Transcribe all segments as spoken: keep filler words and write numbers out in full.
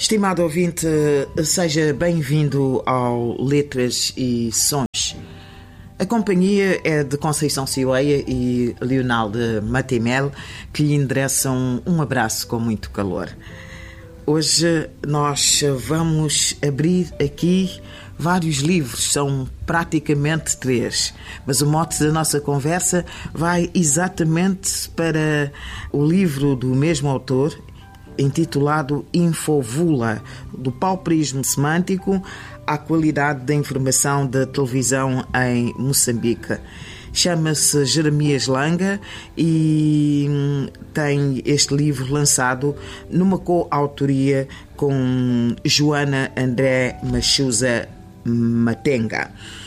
Estimado ouvinte, seja bem-vindo ao Letras e Sons. A companhia é de Conceição Cioeia e Leonaldo Matemel, que lhe endereçam um abraço com muito calor. Hoje nós vamos abrir aqui vários livros, são praticamente três, mas o mote da nossa conversa vai exatamente para o livro do mesmo autor, intitulado Infovula, do pauperismo semântico à qualidade da informação da televisão em Moçambique. Chama-se Jeremias Langa e tem este livro lançado numa coautoria com Joana André Machusa Matenga.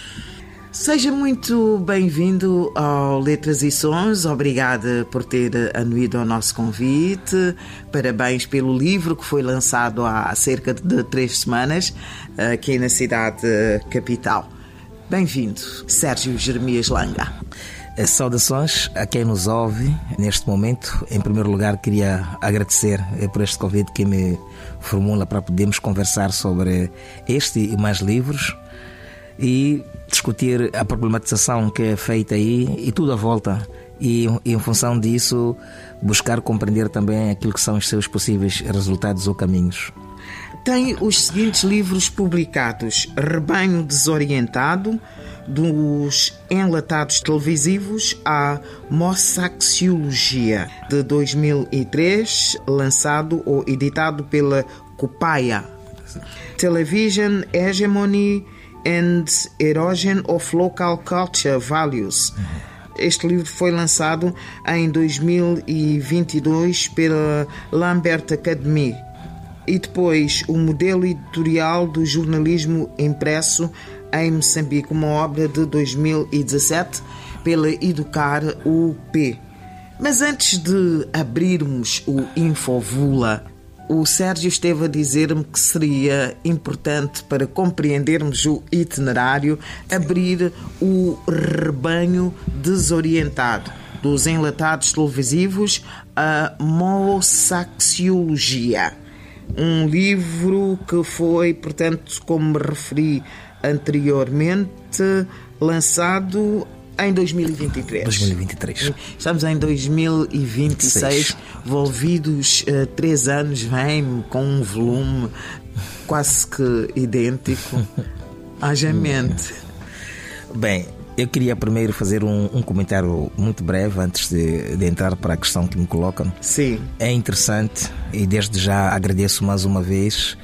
Seja muito bem-vindo ao Letras e Sons. Obrigada por ter anuído ao nosso convite. Parabéns pelo livro que foi lançado há cerca de três semanas aqui na cidade capital. Bem-vindo, Sérgio Jeremias Langa. Saudações a quem nos ouve neste momento. Em primeiro lugar, queria agradecer por este convite que me formula para podermos conversar sobre este e mais livros e discutir a problematização que é feita aí e tudo à volta, e, e em função disso buscar compreender também aquilo que são os seus possíveis resultados ou caminhos. Tem os seguintes livros publicados: Rebanho Desorientado, dos enlatados televisivos à Moçaxiologia, de dois mil e três, lançado ou editado pela Copaia. Television Hegemony and Erosion of Local Culture Values. Este livro foi lançado em dois mil e vinte e dois pela Lambert Academy. E depois o modelo editorial do jornalismo impresso em Moçambique, uma obra de dois mil e dezassete pela Educar U P. Mas antes de abrirmos o Infovula, o Sérgio esteve a dizer-me que seria importante, para compreendermos o itinerário, abrir o Rebanho Desorientado, dos enlatados televisivos à Moçaxiologia. Um livro que foi, portanto, como me referi anteriormente, lançado em dois mil e vinte e três. dois mil e vinte e três. Estamos em dois mil e vinte e seis, envolvidos uh, três anos, vem com um volume quase que idêntico. Haja mente. Bem, eu queria primeiro fazer um, um comentário muito breve antes de, de entrar para a questão que me colocam. Sim. É interessante e desde já agradeço mais uma vez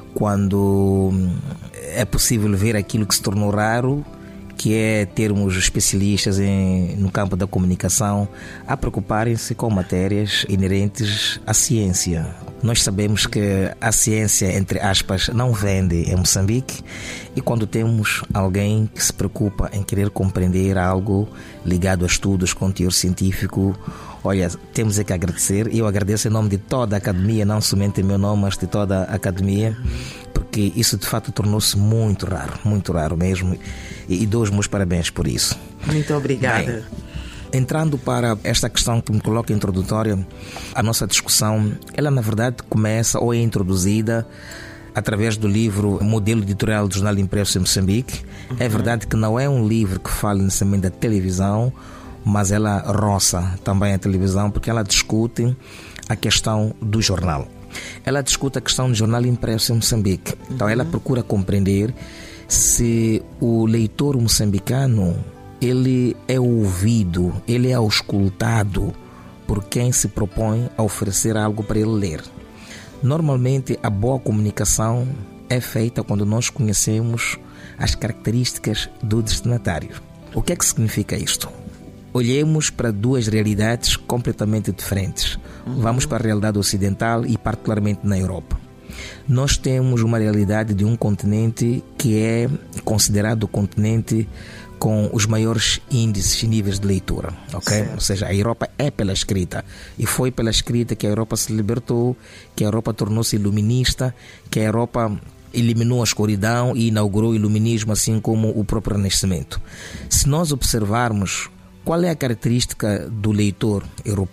quando é possível ver aquilo que se tornou raro, que é termos especialistas em, no campo da comunicação a preocuparem-se com matérias inerentes à ciência. Nós sabemos que a ciência, entre aspas, não vende em Moçambique, e quando temos alguém que se preocupa em querer compreender algo ligado a estudos com teor científico, olha, temos é que agradecer. E eu agradeço em nome de toda a academia, não somente em meu nome, mas de toda a academia, porque isso de fato tornou-se muito raro, muito raro mesmo, e, e dou os meus parabéns por isso. Muito obrigada. Bem, entrando para esta questão que me coloca introdutória, a nossa discussão, ela na verdade começa ou é introduzida através do livro Modelo Editorial do Jornal Impresso em Moçambique. Uhum. É verdade que não é um livro que fala necessariamente da televisão, mas ela roça também a televisão, porque ela discute a questão do jornal. Ela discute a questão do jornal impresso em Moçambique. Então ela procura compreender se o leitor moçambicano ele é ouvido, ele é auscultado por quem se propõe a oferecer algo para ele ler. Normalmente a boa comunicação é feita quando nós conhecemos as características do destinatário. O que é que significa isto? Olhemos para duas realidades completamente diferentes. Uhum. Vamos para a realidade ocidental e particularmente na Europa. Nós temos uma realidade de um continente que é considerado o continente com os maiores índices e níveis de leitura, ok? Certo. Ou seja, a Europa é pela escrita, e foi pela escrita que a Europa se libertou, que a Europa tornou-se iluminista, que a Europa eliminou a escuridão e inaugurou o iluminismo, assim como o próprio Renascimento. Se nós observarmos qual é a característica do leitor europeu,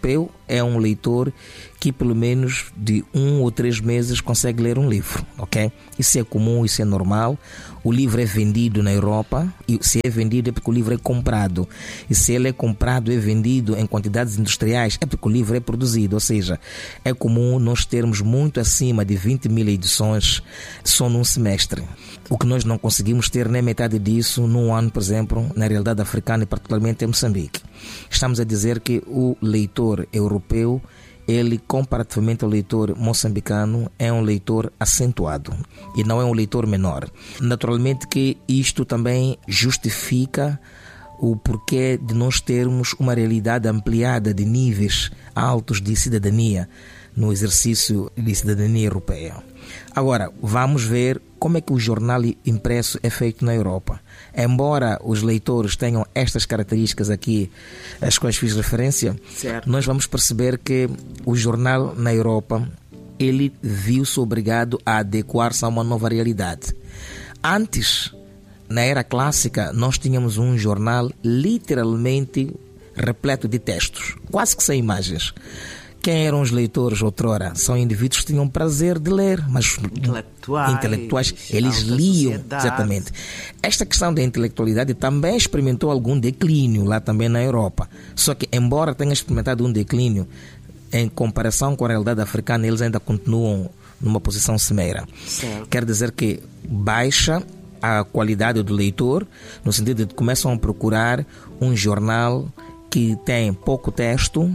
é um leitor que pelo menos de um ou três meses consegue ler um livro, ok? Isso é comum, isso é normal. O livro é vendido na Europa, e se é vendido é porque o livro é comprado. E se ele é comprado, é vendido em quantidades industriais, é porque o livro é produzido. Ou seja, é comum nós termos muito acima de vinte mil edições só num semestre. O que nós não conseguimos ter nem metade disso num ano, por exemplo, na realidade africana e particularmente em Moçambique. Estamos a dizer que o leitor europeu, ele, comparativamente ao leitor moçambicano, é um leitor acentuado e não é um leitor menor. Naturalmente que isto também justifica o porquê de nós termos uma realidade ampliada de níveis altos de cidadania no exercício de cidadania europeia. Agora, vamos ver como é que o jornal impresso é feito na Europa. Embora os leitores tenham estas características aqui, às quais fiz referência, certo, nós vamos perceber que o jornal na Europa, ele viu-se obrigado a adequar-se a uma nova realidade. Antes, na era clássica, nós tínhamos um jornal literalmente repleto de textos, quase que sem imagens. Quem eram os leitores outrora? São indivíduos que tinham prazer de ler, mas intelectuais, intelectuais eles liam, exatamente. Esta questão da intelectualidade também experimentou algum declínio lá também na Europa. Só que, embora tenha experimentado um declínio, em comparação com a realidade africana, eles ainda continuam numa posição cimeira. Certo. Quer dizer que baixa a qualidade do leitor, no sentido de que começam a procurar um jornal que tem pouco texto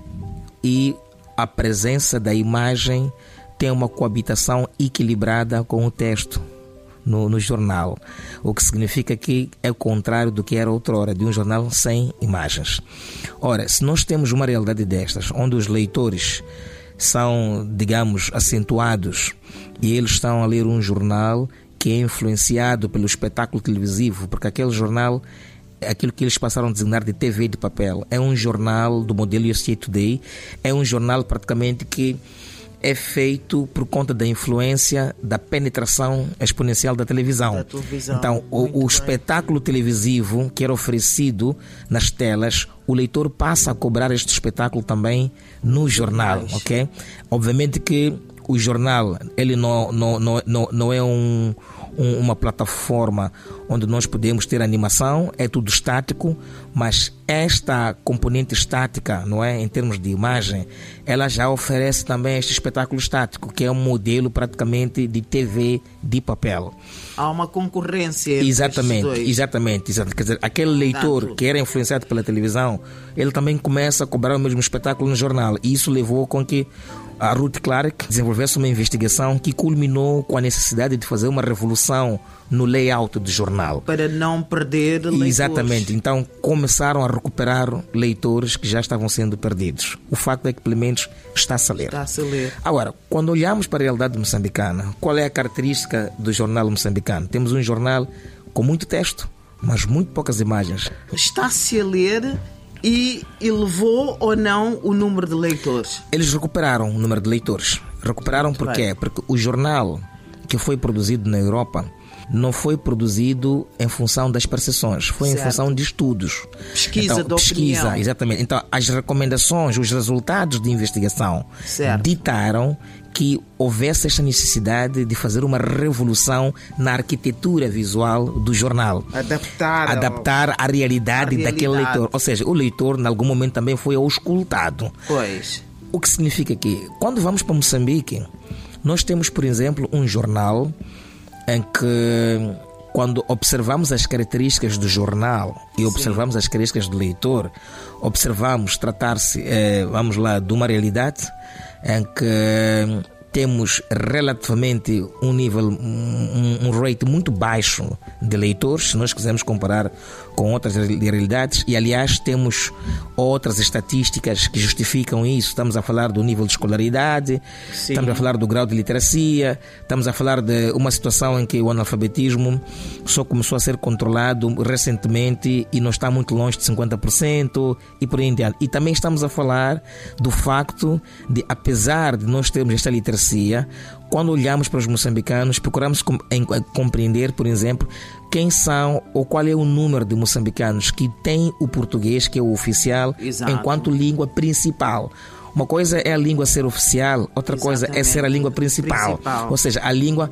e a presença da imagem tem uma coabitação equilibrada com o texto no, no jornal, o que significa que é o contrário do que era outrora, de um jornal sem imagens. Ora, se nós temos uma realidade destas, onde os leitores são, digamos, acentuados e eles estão a ler um jornal que é influenciado pelo espetáculo televisivo, porque aquele jornal, aquilo que eles passaram a designar de T V de papel, é um jornal do modelo U S A Today, é um jornal praticamente que é feito por conta da influência da penetração exponencial da televisão. Da televisão. Então, o, o espetáculo televisivo que era oferecido nas telas, o leitor passa a cobrar este espetáculo também no jornal, ok? Obviamente que o jornal, ele não, não, não, não, não é um, um, uma plataforma onde nós podemos ter animação, é tudo estático, mas esta componente estática, não é, em termos de imagem, ela já oferece também este espetáculo estático, que é um modelo praticamente de T V de papel. Há uma concorrência. Exatamente, exatamente, exatamente. Quer dizer, aquele leitor Tanto. que era influenciado pela televisão, ele também começa a cobrar o mesmo espetáculo no jornal, e isso levou com que a Ruth Clark desenvolvesse uma investigação que culminou com a necessidade de fazer uma revolução no layout do jornal. Para não perder leitores. Exatamente. Então começaram a recuperar leitores que já estavam sendo perdidos. O facto é que pelo menos está-se a ler. Está-se a ler. Agora, quando olhamos para a realidade moçambicana, qual é a característica do jornal moçambicano? Temos um jornal com muito texto, mas muito poucas imagens. Está-se a ler... E elevou ou não o número de leitores? Eles recuperaram o número de leitores. Recuperaram Muito porquê? Bem. Porque o jornal que foi produzido na Europa não foi produzido em função das percepções, foi certo. em função de estudos. Pesquisa então, da pesquisa, opinião. Exatamente. Então, as recomendações, os resultados de investigação certo. ditaram que houvesse esta necessidade de fazer uma revolução na arquitetura visual do jornal. Adaptar, Adaptar ao... a, realidade a realidade daquele leitor. Ou seja, o leitor, em algum momento, também foi auscultado. Pois. O que significa que, quando vamos para Moçambique, nós temos, por exemplo, um jornal em que, quando observamos as características do jornal e observamos Sim. as características do leitor, observamos tratar-se, eh, vamos lá, de uma realidade em que temos relativamente um nível, um, um rate muito baixo de leitores, se nós quisermos comparar com outras realidades, e aliás temos outras estatísticas que justificam isso. Estamos a falar do nível de escolaridade, Sim. estamos a falar do grau de literacia, estamos a falar de uma situação em que o analfabetismo só começou a ser controlado recentemente e não está muito longe de cinquenta por cento e por aí em diante. E também estamos a falar do facto de, apesar de nós termos esta literacia, quando olhamos para os moçambicanos, procuramos compreender, por exemplo, quem são ou qual é o número de moçambicanos que têm o português, que é o oficial, Exato. enquanto língua principal. Uma coisa é a língua ser oficial, outra Exatamente. coisa é ser a língua principal. Principal. Ou seja, a língua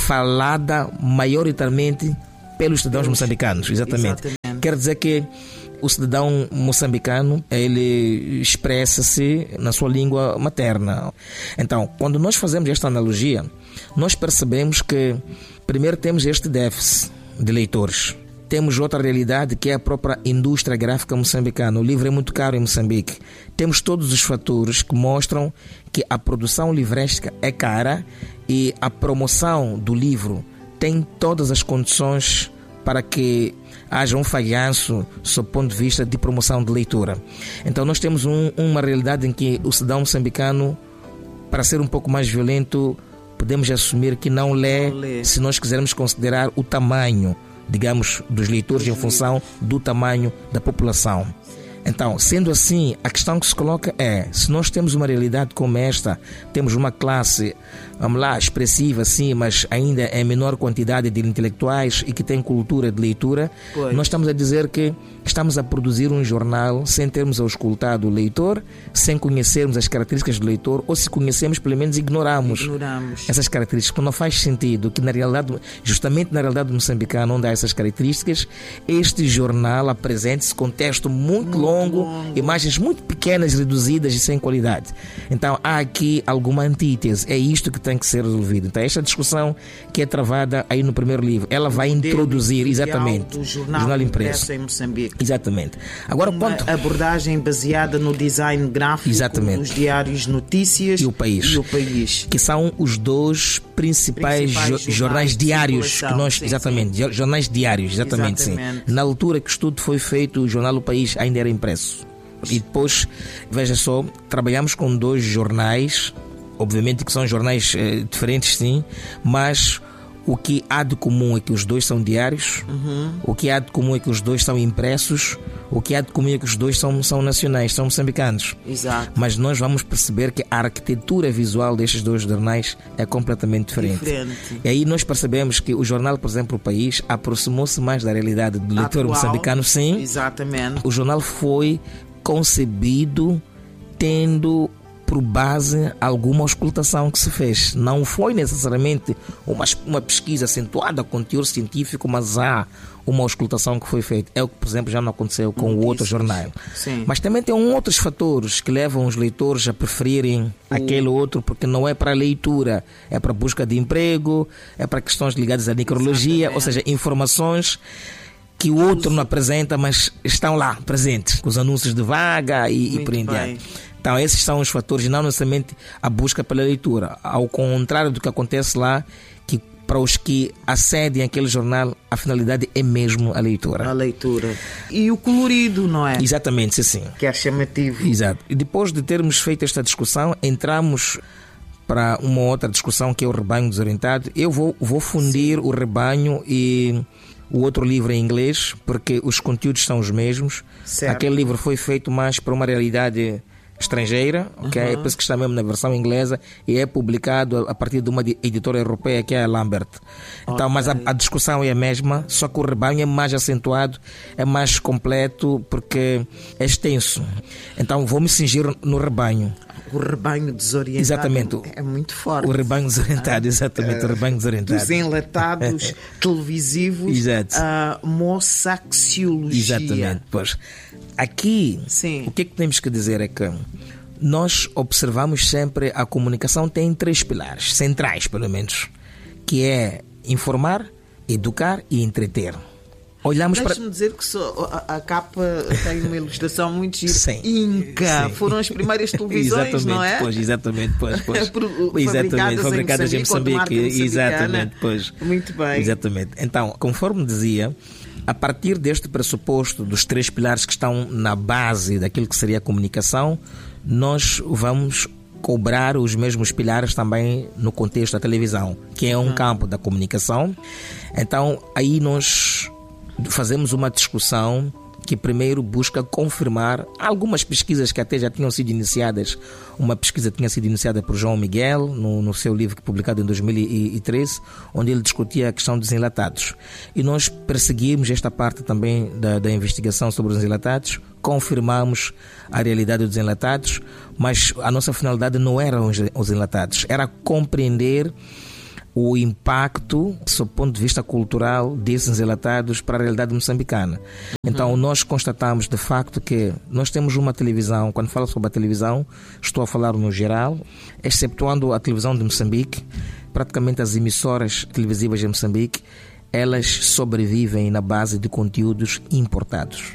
falada maioritariamente pelos cidadãos moçambicanos. Exatamente. Exatamente. Quer dizer que o cidadão moçambicano, ele expressa-se na sua língua materna. Então, quando nós fazemos esta analogia, nós percebemos que primeiro temos este déficit de leitores. Temos outra realidade que é a própria indústria gráfica moçambicana. O livro é muito caro em Moçambique. Temos todos os fatores que mostram que a produção livresca é cara e a promoção do livro tem todas as condições para que haja um falhanço sob o ponto de vista de promoção de leitura. Então nós temos um, uma realidade em que o cidadão moçambicano, para ser um pouco mais violento, podemos assumir que não lê, não lê. se nós quisermos considerar o tamanho, digamos, dos leitores em função do tamanho da população. Então, sendo assim, a questão que se coloca é, se nós temos uma realidade como esta, temos uma classe, vamos lá, expressiva sim, mas ainda em menor quantidade de intelectuais e que tem cultura de leitura, Pois. nós estamos a dizer que estamos a produzir um jornal sem termos auscultado o leitor, sem conhecermos as características do leitor, ou se conhecemos, pelo menos ignoramos, Ignoramos. essas características, porque não faz sentido que na realidade, justamente na realidade moçambicana, onde há essas características, este jornal apresente-se com texto muito longo, longo. imagens muito pequenas, reduzidas e sem qualidade. Então há aqui alguma antítese, é isto que tem que ser resolvido. Então esta discussão que é travada aí no primeiro livro, ela vai introduzir exatamente o jornal, jornal impresso impresso. em Moçambique. Exatamente. Agora, Uma quanto abordagem baseada no design gráfico, Exatamente. nos diários Notícias E o País. e o País. que são os dois principais, Principais jo- jornais jornais de diários que circulação, nós, sim, exatamente, jo- jornais diários, exatamente, Exatamente. sim. Na altura que o estudo foi feito, o jornal O País ainda era impresso. E depois, veja só, trabalhamos com dois jornais, obviamente que são jornais eh, diferentes, sim, mas o que há de comum é que os dois são diários, Uhum. o que há de comum é que os dois são impressos, o que há de comum é que os dois são, são nacionais, são moçambicanos. Exato. Mas nós vamos perceber que a arquitetura visual destes dois jornais é completamente diferente. Diferente. E aí nós percebemos que o jornal, por exemplo, O País, aproximou-se mais da realidade do leitor Atual. moçambicano, sim. Exatamente. O jornal foi concebido tendo por base alguma auscultação que se fez. Não foi necessariamente uma, uma pesquisa acentuada com teor científico, mas há uma auscultação que foi feita. É o que, por exemplo, já não aconteceu com o outro jornal. Sim. Mas também tem outros fatores que levam os leitores a preferirem aquele outro, porque não é para leitura, é para busca de emprego, é para questões ligadas à necrologia, Exatamente. ou seja, informações que o outro não apresenta, mas estão lá, presentes, com os anúncios de vaga e, e Muito por aí em bem. diante. Então, esses são os fatores, não necessariamente a busca pela leitura. Ao contrário do que acontece lá, que para os que acedem àquele jornal, a finalidade é mesmo a leitura. A leitura. E o colorido, não é? Exatamente, sim, sim. Que é chamativo. Exato. E depois de termos feito esta discussão, entramos para uma outra discussão que é o rebanho desorientado. Eu vou, vou fundir Sim. o rebanho e o outro livro em inglês, porque os conteúdos são os mesmos. Certo. Aquele livro foi feito mais para uma realidade estrangeira, ok? Uhum. É por isso que está mesmo na versão inglesa e é publicado a partir de uma editora europeia que é a Lambert. Então, Okay. mas a, a discussão é a mesma, só que o rebanho é mais acentuado, é mais completo porque é extenso. Então vou me cingir no rebanho. O rebanho desorientado. Exatamente. É muito forte. O rebanho desorientado, exatamente, o rebanho desorientado. Dos enlatados televisivos, Exato. a moçaxiologia. Exatamente, pois. Aqui, Sim. o que é que temos que dizer é que nós observamos sempre a comunicação tem três pilares, centrais pelo menos, que é informar, educar e entreter. Olhamos para... Deixe-me dizer que só, a, a capa tem uma ilustração muito gira. Sim. Inca. Sim. Foram as primeiras televisões, exatamente, não é? Pois, exatamente, pois, pois. Pro- exatamente, fabricadas fabricadas em em Moçambique, Moçambique. com a marca Exatamente, moçambicana. pois. Muito bem. Exatamente. Então, conforme dizia, a partir deste pressuposto dos três pilares que estão na base daquilo que seria a comunicação, nós vamos cobrar os mesmos pilares também no contexto da televisão, que é um uhum. campo da comunicação. Então, aí nós fazemos uma discussão que primeiro busca confirmar algumas pesquisas que até já tinham sido iniciadas. Uma pesquisa tinha sido iniciada por João Miguel, no, no seu livro publicado em dois mil e treze, onde ele discutia a questão dos enlatados. E nós perseguimos esta parte também da, da investigação sobre os enlatados, confirmamos a realidade dos enlatados, mas a nossa finalidade não eram os, os enlatados, era compreender o impacto, sob o ponto de vista cultural, desses enlatados para a realidade moçambicana. Então, uhum. nós constatamos de facto que nós temos uma televisão, quando falo sobre a televisão, estou a falar no geral, exceptuando a televisão de Moçambique, praticamente as emissoras televisivas de Moçambique, elas sobrevivem na base de conteúdos importados.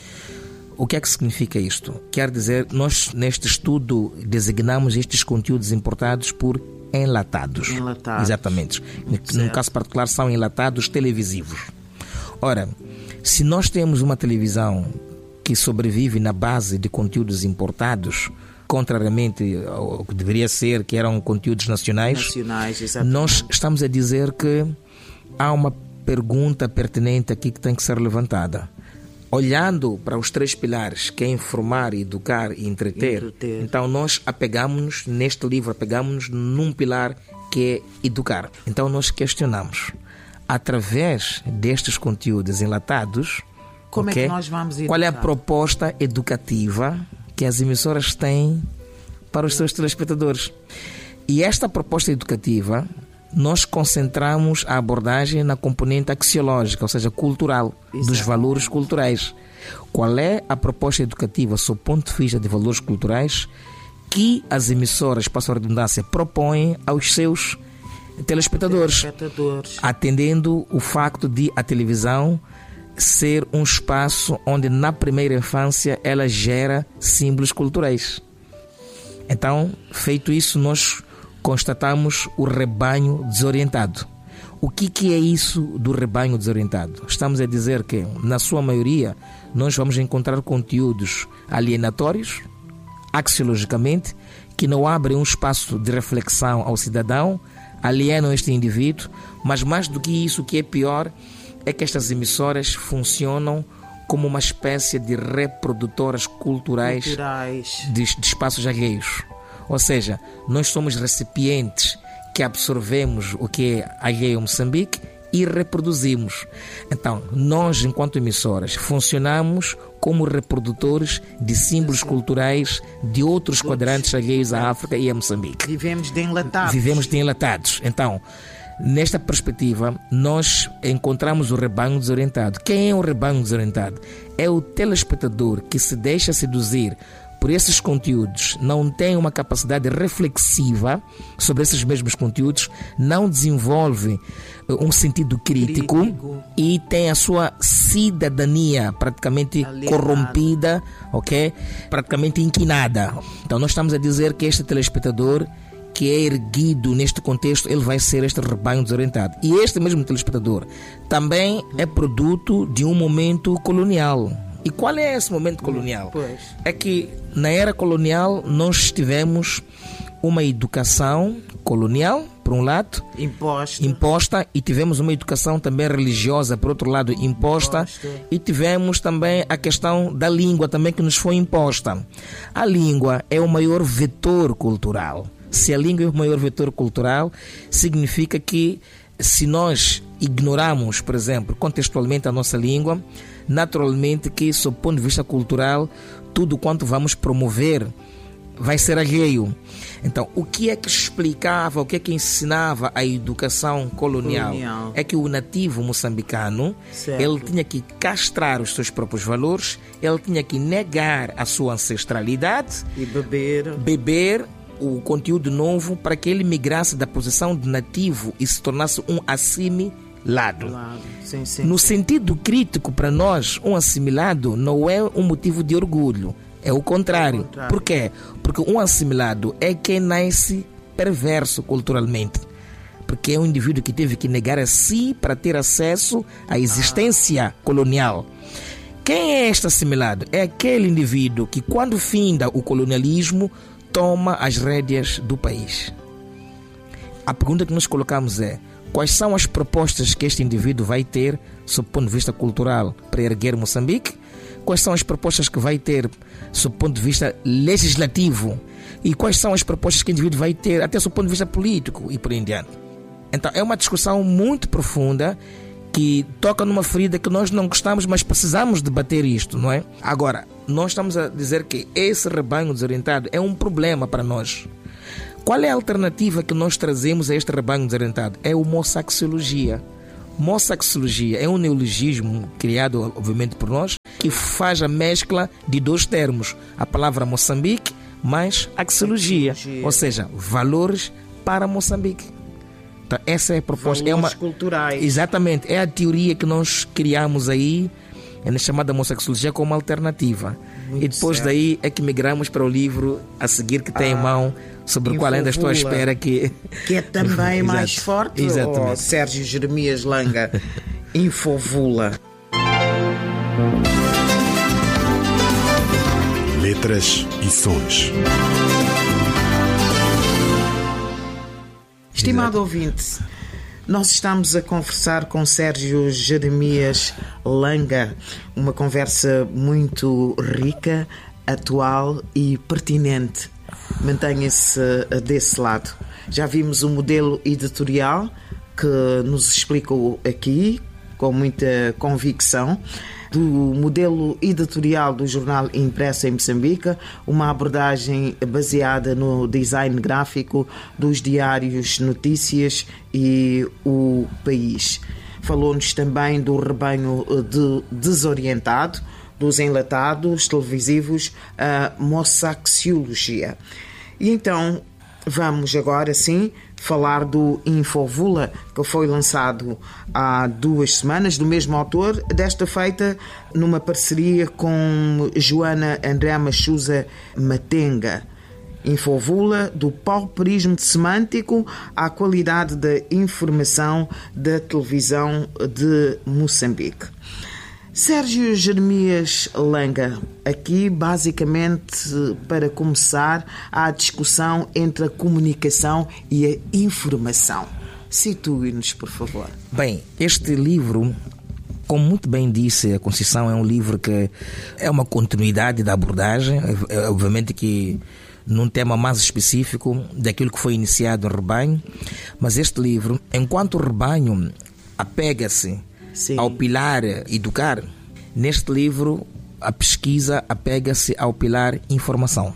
O que é que significa isto? Quer dizer, nós neste estudo designamos estes conteúdos importados por enlatados. Enlatados. Exatamente. No caso particular são enlatados televisivos. Ora, se nós temos uma televisão que sobrevive na base de conteúdos importados, contrariamente ao que deveria ser, que eram conteúdos nacionais, nacionais nós estamos a dizer que há uma pergunta pertinente aqui que tem que ser levantada. Olhando para os três pilares, que é informar, educar e entreter, entreter. Então nós apegamos-nos, neste livro, apegamos-nos num pilar que é educar. Então nós questionamos, através destes conteúdos enlatados, como okay, é que nós vamos educar? Qual é a proposta educativa que as emissoras têm para os seus telespectadores? E esta proposta educativa, nós concentramos a abordagem na componente axiológica, ou seja, cultural, Exato. Dos valores culturais. Qual é a proposta educativa, sob o ponto de vista de valores culturais, que as emissoras, para a sua redundância, propõem aos seus telespectadores, telespectadores, atendendo o facto de a televisão ser um espaço onde, na primeira infância, ela gera símbolos culturais. Então, feito isso, nós constatamos o rebanho desorientado. O que, que é isso do rebanho desorientado? Estamos a dizer que, na sua maioria, nós vamos encontrar conteúdos alienatórios, axiologicamente, que não abrem um espaço de reflexão ao cidadão, alienam este indivíduo, mas mais do que isso, o que é pior, é que estas emissoras funcionam como uma espécie de reprodutoras culturais, culturais. De, de espaços alheios. Ou seja, nós somos recipientes que absorvemos o que é alheio a Moçambique e reproduzimos. Então, nós, enquanto emissoras, funcionamos como reprodutores de símbolos culturais de outros quadrantes alheios à África e a Moçambique. Vivemos de enlatados. Vivemos de enlatados. Então, nesta perspectiva, nós encontramos o rebanho desorientado. Quem é o rebanho desorientado? É o telespectador que se deixa seduzir por esses conteúdos, não tem uma capacidade reflexiva sobre esses mesmos conteúdos, não desenvolve um sentido crítico, crítico. E tem a sua cidadania praticamente alienada, corrompida, ok? Praticamente inquinada. Então nós estamos a dizer que este telespectador que é erguido neste contexto, ele vai ser este rebanho desorientado. E este mesmo telespectador também é produto de um momento colonial. E qual é esse momento colonial? Pois. É que na era colonial nós tivemos uma educação colonial, por um lado, imposta, imposta e tivemos uma educação também religiosa, por outro lado, imposta, imposta, e tivemos também a questão da língua também que nos foi imposta. A língua é o maior vetor cultural. Se a língua é o maior vetor cultural, significa que se nós ignoramos, por exemplo, contextualmente a nossa língua, naturalmente que, sob o ponto de vista cultural, tudo quanto vamos promover vai ser alheio. Então, o que é que explicava, o que é que ensinava a educação colonial? colonial. É que o nativo moçambicano, certo. Ele tinha que castrar os seus próprios valores, ele tinha que negar a sua ancestralidade e beber, beber o conteúdo novo para que ele migrasse da posição de nativo e se tornasse um assimilado. Lado. Sim, sim, no sim. sentido crítico, para nós, um assimilado não é um motivo de orgulho, é o contrário. É o contrário. Por quê? Porque um assimilado é quem nasce perverso culturalmente, porque é um indivíduo que teve que negar a si para ter acesso à existência ah. colonial. Quem é este assimilado? É aquele indivíduo que, quando finda o colonialismo, toma as rédeas do país. A pergunta que nós colocamos é: quais são as propostas que este indivíduo vai ter, sob o ponto de vista cultural, para erguer Moçambique? quais são as propostas que vai ter sob o ponto de vista legislativo e quais são as propostas que o indivíduo vai ter até sob o ponto de vista político e por aí em diante. Então é uma discussão muito profunda que toca numa ferida que nós não gostamos, mas precisamos debater isto, não é? Agora, nós estamos a dizer que esse rebanho desorientado é um problema para nós. Qual é a alternativa que nós trazemos a este rebanho desorientado? É a homossexologia. Homossexologia é um neologismo criado, obviamente, por nós, que faz a mescla de dois termos. A palavra Moçambique mais axiologia, axiologia. Ou seja, valores para Moçambique. Então, essa é a proposta. Valores é uma, culturais. Exatamente. É a teoria que nós criamos aí, é chamada homossexologia como alternativa. Muito e depois certo. Daí é que migramos para o livro a seguir que tem ah, em mão, sobre o qual ainda estou à espera que... Que é também mais forte, oh, Sérgio Jeremias Langa. Infovula. Letras e sons. Estimado ouvinte, nós estamos a conversar com Sérgio Jeremias Langa, uma conversa muito rica, atual e pertinente. Mantenha-se desse lado. Já vimos o modelo editorial que nos explicou aqui, com muita convicção, do modelo editorial do jornal impresso em Moçambique, uma abordagem baseada no design gráfico dos diários Notícias e O País. Falou-nos também do rebanho de desorientado, dos enlatados televisivos, a moçaxiologia. E então vamos agora sim falar do Infovula, que foi lançado há duas semanas, do mesmo autor, desta feita numa parceria com Joana André Machusa Matenga. Infovula, do pauperismo semântico à qualidade da informação da televisão de Moçambique. Sérgio Jeremias Langa, aqui basicamente para começar há a discussão entre a comunicação e a informação. Situe-nos, por favor. Bem, este livro, como muito bem disse a Conceição, é um livro que é uma continuidade da abordagem, é, obviamente que num tema mais específico daquilo que foi iniciado no rebanho, mas este livro, enquanto o rebanho apega-se Sim. ao pilar educar, neste livro a pesquisa apega-se ao pilar informação.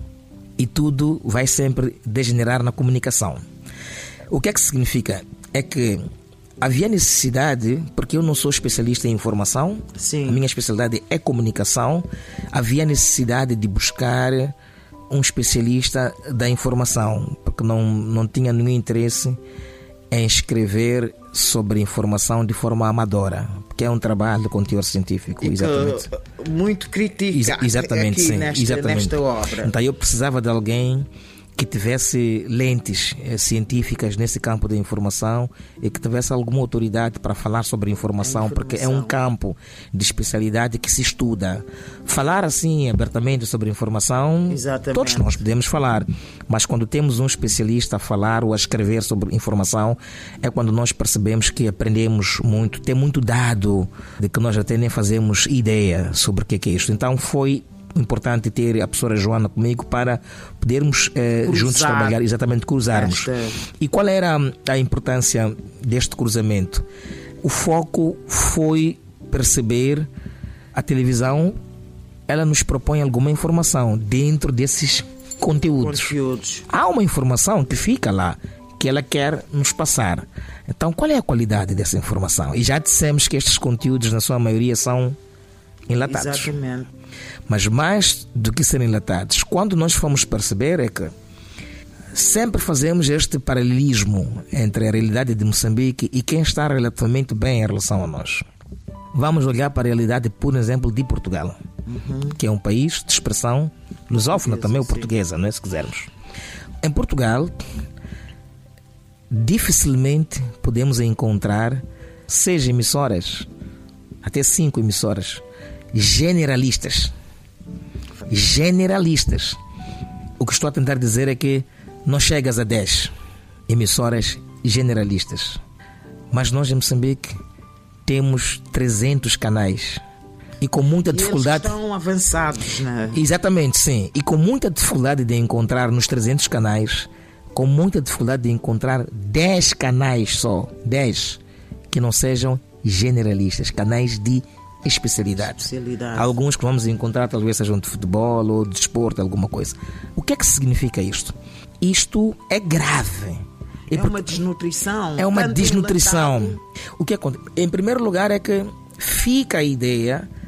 E tudo vai sempre degenerar na comunicação. O que é que significa? É que havia necessidade, porque eu não sou especialista em informação, Sim. a minha especialidade é comunicação, havia necessidade de buscar um especialista da informação, porque não, não tinha nenhum interesse em escrever sobre informação de forma amadora, porque é um trabalho de conteúdo científico, e exatamente. Muito crítica Ex- exatamente, aqui sim, nesta, exatamente. nesta obra. Então eu precisava de alguém que tivesse lentes eh, científicas nesse campo da informação e que tivesse alguma autoridade para falar sobre informação, informação, porque é um campo de especialidade que se estuda. Falar assim abertamente sobre informação, Exatamente. Todos nós podemos falar, mas quando temos um especialista a falar ou a escrever sobre informação, é quando nós percebemos que aprendemos muito, tem muito dado de que nós até nem fazemos ideia sobre o que é isto. Então foi importante ter a professora Joana comigo para podermos eh, juntos trabalhar, exatamente cruzarmos. Esta... E qual era a importância deste cruzamento? O foco foi perceber a televisão, ela nos propõe alguma informação dentro desses conteúdos. conteúdos. Há uma informação que fica lá, que ela quer nos passar. Então, qual é a qualidade dessa informação? E já dissemos que estes conteúdos, na sua maioria, são enlatados. Exatamente. Mas mais do que serem enlatados, quando nós fomos perceber é que sempre fazemos este paralelismo entre a realidade de Moçambique e quem está relativamente bem em relação a nós. Vamos olhar para a realidade, por exemplo, de Portugal, uhum. que é um país de expressão lusófona, também ou portuguesa, não é, se quisermos. Em Portugal, dificilmente podemos encontrar seis emissoras, até cinco emissoras, generalistas. Generalistas. O que estou a tentar dizer é que não chegas a dez emissoras generalistas. Mas nós em Moçambique temos trezentos canais E com muita e dificuldade. Eles estão avançados, né? Exatamente, sim. E com muita dificuldade de encontrar nos trezentos canais, com muita dificuldade de encontrar dez canais só, dez, que não sejam generalistas, canais de especialidade. especialidade. Alguns que vamos encontrar talvez sejam de futebol ou de desporto, alguma coisa. O que é que significa isto? Isto é grave. É uma desnutrição. É uma tanto desnutrição. enlatado. O que acontece? Em primeiro lugar é que fica a ideia